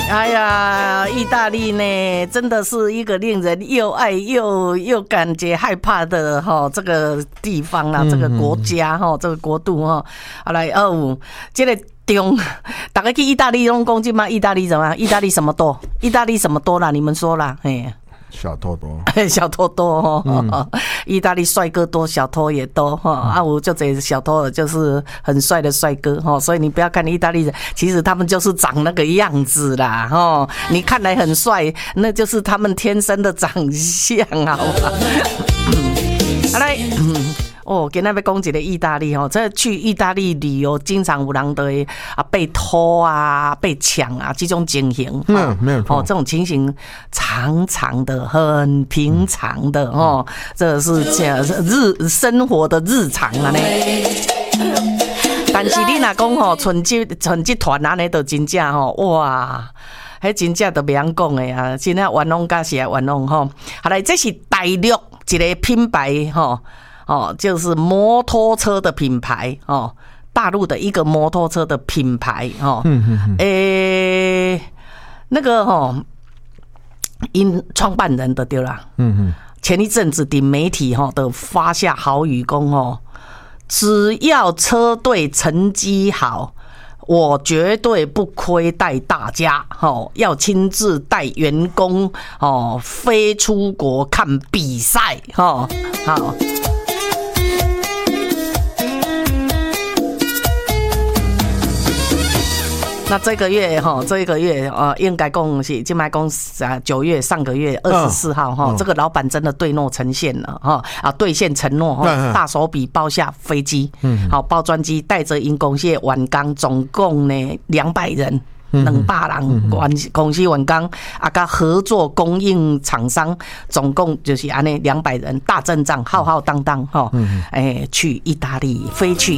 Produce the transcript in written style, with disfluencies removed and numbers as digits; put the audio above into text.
哎呀，意大利呢，真的是一个令人又爱又感觉害怕的这个地方啦，这个国家这个国度好来这个中，大家去意大利拢讲这嘛，意大利怎么样？意大利什么多？意大利什么多啦？你们说啦，嘿。 小偷多， 小偷多意大利帅哥多，小偷也多我就这小偷就是很帅的帅哥所以你不要看意大利人，其实他们就是长那个样子啦你看来很帅，那就是他们天生的长相，好吧？好来。今天要讲一个意大利这去意大利旅游，经常有人都会被偷啊、被抢啊这种情形， 没有错， 这种情形常常的、很平常的这是生活的日常啊呢。但是你若讲纯这团安尼就真正哇，迄真正都袂晓讲的啊，真正玩弄甲是来玩弄好来，这是大陆一个品牌就是摩托车的品牌大陆的一个摩托车的品牌那个因创办人的对啦，前一阵子的媒体都发下豪语讲只要车队成绩好，我绝对不亏待大家要亲自带员工飞出国看比赛好。那这个月应该讲是今麦讲9月上个月24号这个老板真的对诺呈现了兑现承诺大手笔包下飞机包专机，带着因公司的员工总共呢200人。200人公司员工甲合作供应厂商，总共就是安尼200人大阵仗，浩浩荡荡去意大利，飞去